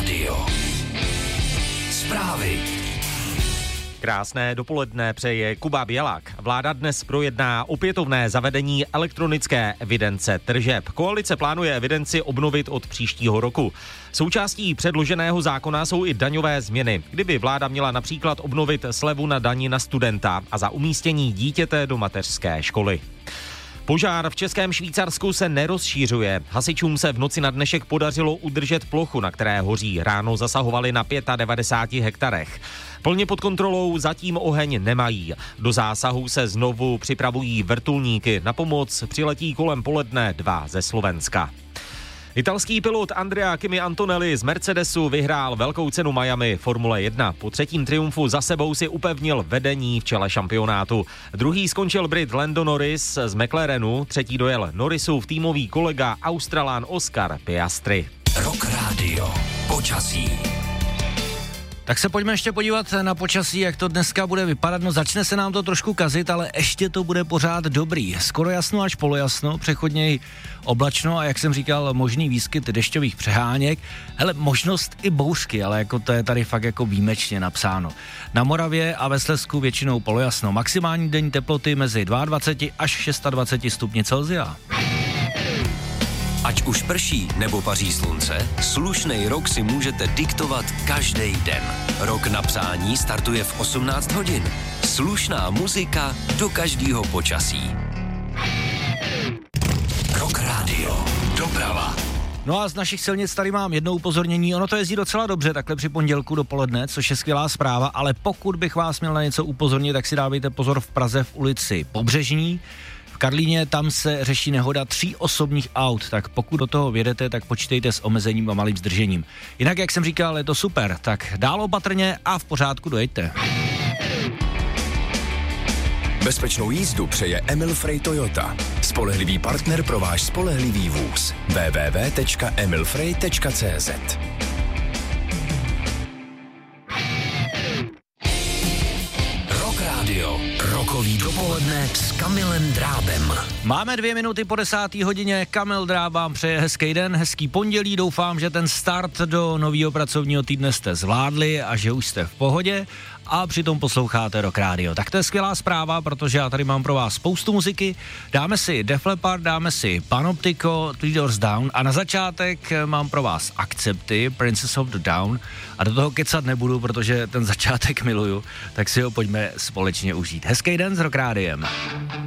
Radio. Zprávy. Krásné dopoledne přeje Kuba Bělak. Vláda dnes projedná opětovné zavedení elektronické evidence tržeb. Koalice plánuje evidenci obnovit od příštího roku. Součástí předloženého zákona jsou i daňové změny, kdyby vláda měla například obnovit slevu na dani na studenta a za umístění dítěte do mateřské školy. Požár v Českém Švýcarsku se nerozšířuje. Hasičům se v noci na dnešek podařilo udržet plochu, na které hoří. Ráno zasahovali na 95 hektarech. Plně pod kontrolou zatím oheň nemají. Do zásahu se znovu připravují vrtulníky. Na pomoc přiletí kolem poledne 2 ze Slovenska. Italský pilot Andrea Kimi Antonelli z Mercedesu vyhrál velkou cenu Miami Formule 1. Po třetím triumfu za sebou si upevnil vedení v čele šampionátu. Druhý skončil Brit Lando Norris z McLarenu, třetí dojel Norrisův týmový kolega Australán Oscar Piastri. Rock Radio. Počasí. Tak se pojďme ještě podívat na počasí, jak to dneska bude vypadat. No začne se nám to trošku kazit, ale ještě to bude pořád dobrý. Skoro jasno až polojasno, přechodně oblačno a jak jsem říkal, možný výskyt dešťových přeháněk. Hele, možnost i bouřky, ale jako to je tady fakt jako výjimečně napsáno. Na Moravě a ve Slezsku většinou polojasno. Maximální denní teploty mezi 22 až 26 stupni Celsia. Ať už prší nebo paří slunce, slušnej rok si můžete diktovat každý den. Rok na přání startuje v 18 hodin. Slušná muzika do každého počasí. Rock Radio. Doprava. No a z našich silnic tady mám jedno upozornění. Ono to jezdí docela dobře takhle při pondělku dopoledne, což je skvělá zpráva, ale pokud bych vás měl na něco upozornit, tak si dávejte pozor v Praze v ulici Pobřežní. V Karlíně tam se řeší nehoda 3 osobních aut, tak pokud do toho vjedete, tak počítejte s omezením a malým zdržením. Jinak, jak jsem říkal, je to super, tak dál opatrně a v pořádku dojeďte. Bezpečnou jízdu přeje Emil Frey Toyota. Spolehlivý partner pro váš spolehlivý vůz. www.emilfrey.cz. Rock Radio. Rokový dopoledne s Kamilem Drábem. Máme 2 minuty po 10. hodině, Kamil Dráb vám přeje hezký den, hezký pondělí, doufám, že ten start do nového pracovního týdne jste zvládli a že už jste v pohodě a přitom posloucháte Rock Radio. Tak to je skvělá zpráva, protože já tady mám pro vás spoustu muziky, dáme si Def Leppard, dáme si Panoptico, Three Doors Down a na začátek mám pro vás Akcepty, Princess of the Down a do toho kecat nebudu, protože ten začátek miluju, tak si ho pojďme společně užít. Hezký den s Rock Rádiem.